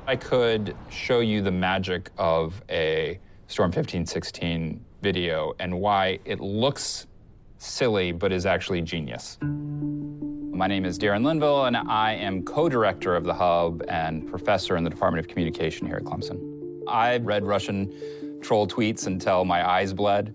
I could show you the magic of a Storm 1516 video and why it looks silly but is actually genius. My name is Darren Linville, and I am co-director of the Hub and professor in the Department of Communication here at Clemson. I read Russian troll tweets until my eyes bled,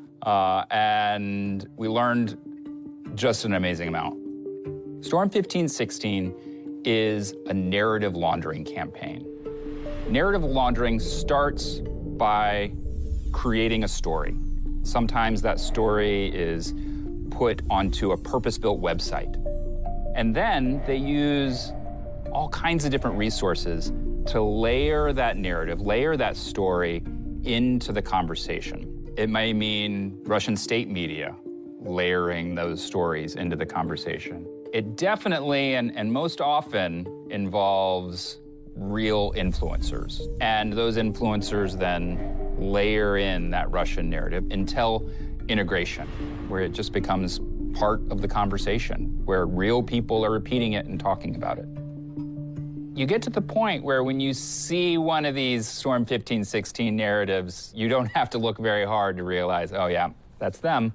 and we learned just an amazing amount. Storm 1516 is a narrative laundering campaign. Narrative laundering starts by creating a story. Sometimes that story is put onto a purpose-built website. And then they use all kinds of different resources to layer that narrative, layer that story into the conversation. It may mean Russian state media layering those stories into the conversation. It definitely and most often involves real influencers. And those influencers then layer in that Russian narrative until integration, where it just becomes part of the conversation, where real people are repeating it and talking about it. You get to the point where when you see one of these Storm 1516 narratives, you don't have to look very hard to realize, oh yeah, that's them.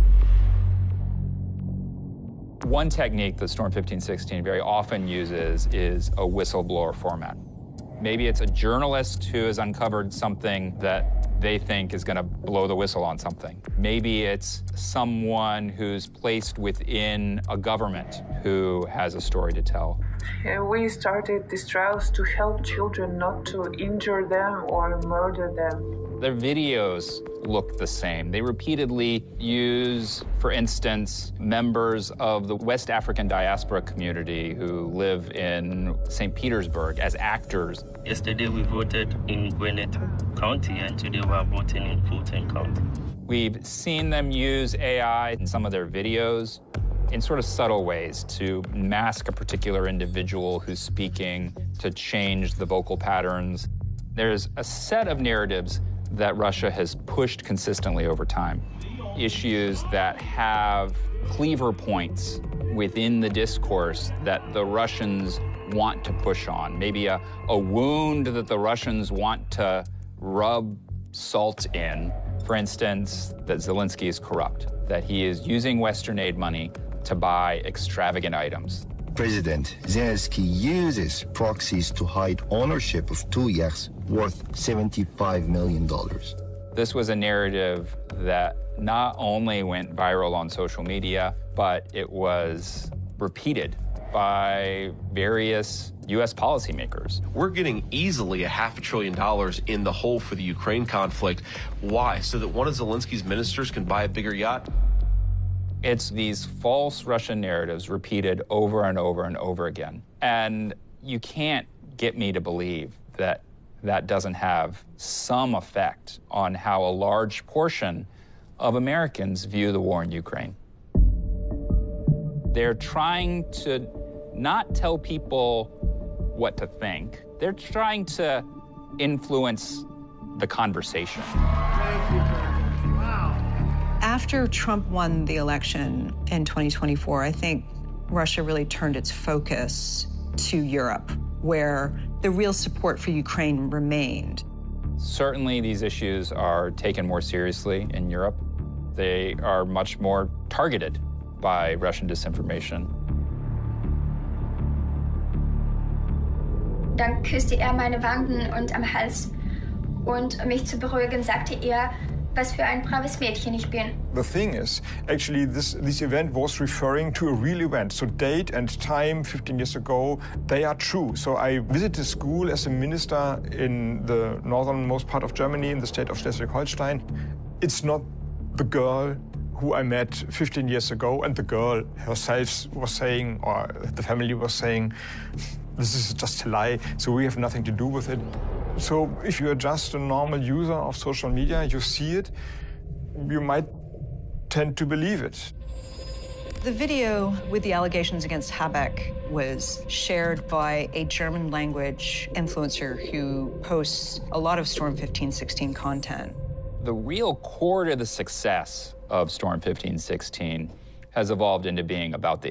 One technique that Storm 1516 very often uses is a whistleblower format. Maybe it's a journalist who has uncovered something that they think is going to blow the whistle on something. Maybe it's someone who's placed within a government who has a story to tell. We started these trials to help children not to injure them or murder them. Their videos look the same. They repeatedly use, for instance, members of the West African diaspora community who live in St. Petersburg as actors. Yesterday we voted in Gwinnett County, and today we are voting in Fulton County. We've seen them use AI in some of their videos in sort of subtle ways to mask a particular individual who's speaking, to change the vocal patterns. There's a set of narratives that Russia has pushed consistently over time. Issues that have cleaver points within the discourse that the Russians want to push on. Maybe a wound that the Russians want to rub salt in. For instance, that Zelensky is corrupt, that he is using Western aid money to buy extravagant items. President Zelensky uses proxies to hide ownership of two yachts worth $75 million. This was a narrative that not only went viral on social media, but it was repeated by various U.S. policymakers. We're getting easily $500 billion in the hole for the Ukraine conflict. Why? So that one of Zelensky's ministers can buy a bigger yacht? It's these false Russian narratives repeated over and over and over again. And you can't get me to believe that that doesn't have some effect on how a large portion of Americans view the war in Ukraine. They're trying to not tell people what to think. They're trying to influence the conversation. Thank you. After Trump won the election in 2024, I think Russia really turned its focus to Europe, where the real support for Ukraine remained. Certainly, these issues are taken more seriously in Europe. They are much more targeted by Russian disinformation. Dann küsste meine Wangen und am Hals. Und mich zu beruhigen, sagte was für ein braves Mädchen ich bin. The thing is, actually, this event was referring to a real event. So date and time 15 years ago, they are true. So I visited school as a minister in the northernmost part of Germany, in the state of Schleswig-Holstein. It's not the girl who I met 15 years ago, and the girl herself was saying, or the family was saying, this is just a lie, so we have nothing to do with it. So if you're just a normal user of social media, you see it, you might tend to believe it. The video with the allegations against Habeck was shared by a German-language influencer who posts a lot of Storm 1516 content. The real core to the success of Storm 1516 has evolved into being about the